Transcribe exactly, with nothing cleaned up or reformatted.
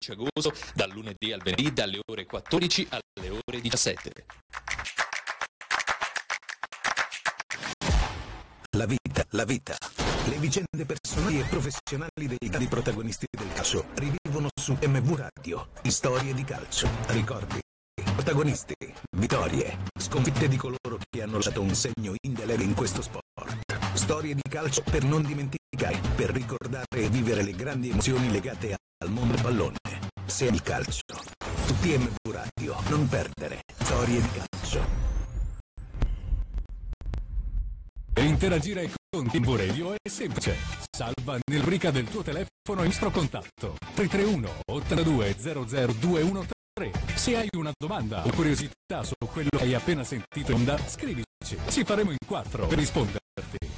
quindici agosto, dal lunedì al venerdì dalle ore quattordici alle ore diciassette. La vita, la vita. Le vicende personali e professionali dei grandi protagonisti del calcio rivivono su M V Radio. Storie di calcio, ricordi, protagonisti, vittorie, sconfitte di coloro che hanno lasciato un segno indelebile in questo sport. Storie di calcio per non dimenticare, per ricordare e vivere le grandi emozioni legate al mondo del pallone. Se il calcio. Tutti M V Radio, non perdere. Storie di calcio. Per interagire con M V Radio è semplice. Salva nel rubrica del tuo telefono il nostro contatto tre tre uno ottantadue zero zero due uno tre. Se hai una domanda o curiosità su quello che hai appena sentito in onda, scrivici. Ci faremo in quattro per risponderti.